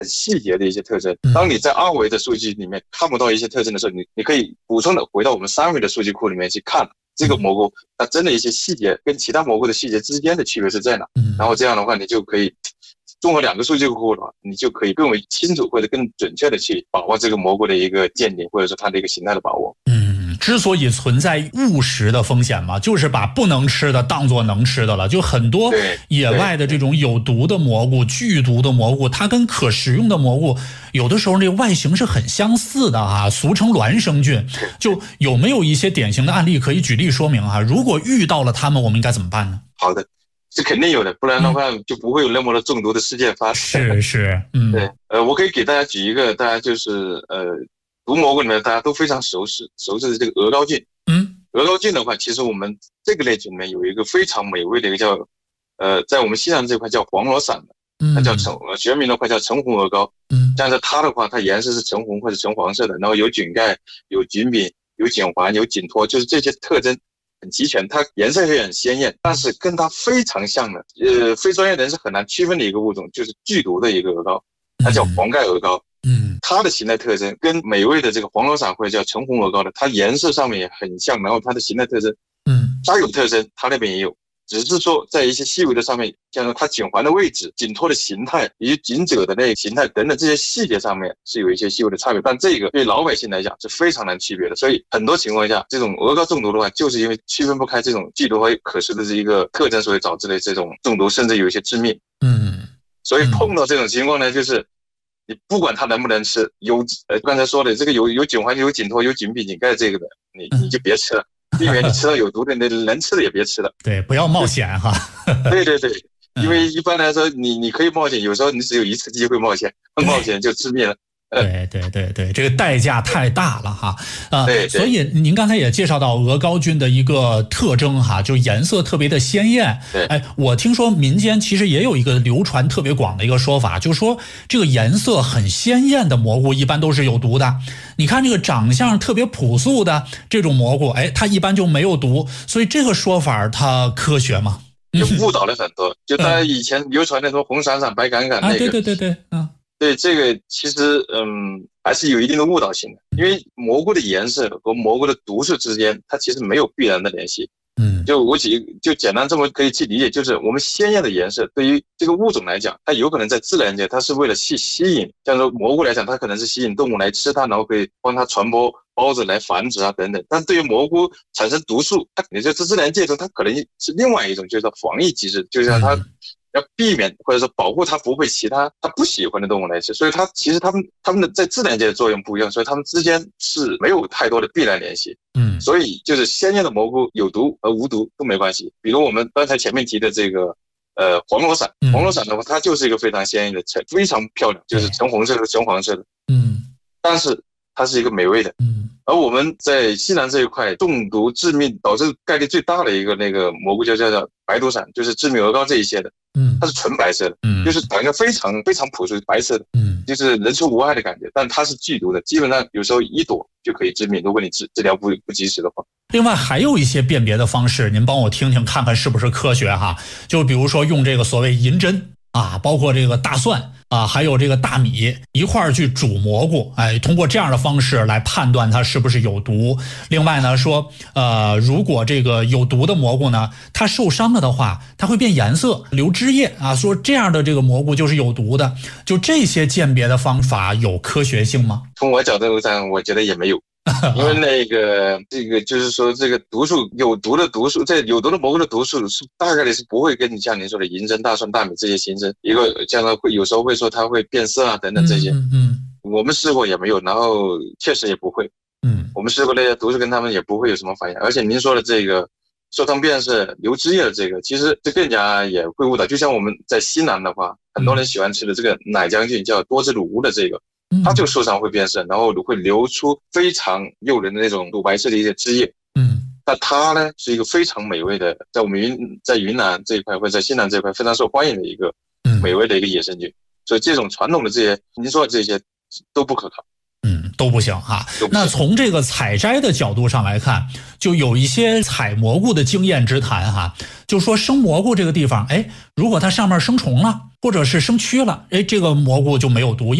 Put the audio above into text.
很细节的一些特征。当你在2维的数据里面看不到一些特征的时候，你可以补充的回到我们3维的数据库里面去看这个蘑菇它真的一些细节跟其他蘑菇的细节之间的区别是在哪。然后这样的话你就可以综合2个数据库的话，你就可以更为清楚或者更准确的去把握这个蘑菇的一个鉴定，或者说它的一个形态的把握。 之所以存在误食的风险嘛，就是把不能吃的当作能吃的了。就很多野外的这种有毒的蘑菇、剧毒的蘑菇，它跟可食用的蘑菇有的时候这个外形是很相似的啊，俗称孪生菌。就有没有一些典型的案例可以举例说明啊？如果遇到了它们，我们应该怎么办呢？ 好的，是肯定有的，不然的话就不会有那么多中毒的事件发生。 是， 对，我可以给大家举一个，大家就是毒蘑菇里面大家都非常熟悉的这个鹅膏菌。鹅膏菌的话，其实我们这个类群里面有一个非常美味的一个叫在我们西南这块叫黄罗伞的，它叫学名的话叫橙红鹅膏。但是它的话，它颜色是橙红或者橙黄色的，然后有菌盖、有菌柄、有碱环、有紧托，就是这些特征很齐全，它颜色也很鲜艳，但是跟它非常像的非专业人士很难区分的一个物种，就是剧毒的一个鹅膏，它叫黄盖鹅膏。它的形态特征跟美味的这个黄罗伞或者叫橙红鹅膏的，它颜色上面也很像，然后它的形态特征它有特征，它那边也有，只是说在一些细微的上面，像是它颈环的位置、颈托的形态以及颈褶的那个形态等等这些细节上面是有一些细微的差别，但这个对老百姓来讲是非常难区别的。所以很多情况下，这种鹅膏中毒的话，就是因为区分不开这种剧毒和可食的这一个特征，所以导致的这种中毒，甚至有一些致命。所以碰到这种情况呢，就是你不管它能不能吃，刚才说的这个有颈环、有颈托、有颈柄、颈盖这个的，你就别吃了，避免你吃到有毒的，能吃的也别吃了。 对，不要冒险哈。 对，因为一般来说，你可以冒险，有时候你只有一次机会冒险，冒险就致命了。 对，这个代价太大了哈。 对， 所以您刚才也介绍到鹅膏菌的一个特征哈，就颜色特别的鲜艳。 对， 我听说民间其实也有一个流传特别广的一个说法，就是说这个颜色很鲜艳的蘑菇一般都是有毒的。你看这个长相特别朴素的这种蘑菇，它一般就没有毒。所以这个说法它科学吗？ 也误导了很多。就大家以前流传的说红闪闪白杆杆那个。 对， 对，这个其实还是有一定的误导性的，因为蘑菇的颜色和蘑菇的毒素之间，它其实没有必然的联系。就简单这么可以去理解，就是我们鲜艳的颜色对于这个物种来讲，它有可能在自然界它是为了去吸引，像说蘑菇来讲，它可能是吸引动物来吃它，然后可以帮它传播孢子来繁殖啊等等。但对于蘑菇产生毒素，它也就是自然界中它可能是另外一种，就是防疫机制，就是让它要避免或者说保护它不会其他它不喜欢的动物来吃。所以它其实它们的在自然界的作用不一样，所以它们之间是没有太多的必然联系。所以就是鲜艳的蘑菇有毒和无毒都没关系。比如我们刚才前面提的这个黄罗伞的话，它就是一个非常鲜艳的非常漂亮，就是橙红色和橙黄色的。但是它是一个美味的。而我们在西南这一块中毒致命导致概率最大的一个那个蘑菇就叫白毒伞，就是致命鹅膏这一些的。它是纯白色的，就是长得非常非常朴素白色的，就是人畜无害的感觉，但它是剧毒的，基本上有时候一朵就可以致命，如果你治疗不及时的话。 另外还有一些辨别的方式，您帮我听听看看是不是科学哈？就比如说用这个所谓银针啊，包括这个大蒜啊，还有这个大米一块儿去煮蘑菇，通过这样的方式来判断它是不是有毒。另外呢说如果这个有毒的蘑菇呢，它受伤了的话，它会变颜色流汁液啊，说这样的这个蘑菇就是有毒的。就这些鉴别的方法有科学性吗？ 从我角度上我觉得也没有。因为这个就是说这个毒素有毒的毒素，在有毒的蘑菇的毒素是大概率是不会跟你像您说的银针、大蒜、大米这些形成一个这样的，会有时候会说它会变色啊等等这些。我们试过也没有，然后确实也不会。我们试过那些毒素跟他们也不会有什么反应。而且您说的这个受汤变色流汁液的这个，其实这更加也会误导。就像我们在西南的话，很多人喜欢吃的这个奶浆菌叫多汁乳乌的这个，它就受伤会变色，然后会流出非常诱人的那种乳白色的一些汁液。但它呢是一个非常美味的，在我们在云南这一块或者在西南这一块非常受欢迎的一个美味的一个野生菌。所以这种传统的这些您说的这些都不可靠。 都不行哈。那从这个采摘的角度上来看，就有一些采蘑菇的经验之谈哈，就说生蘑菇这个地方，如果它上面生虫了，或者是生蛆了，这个蘑菇就没有毒。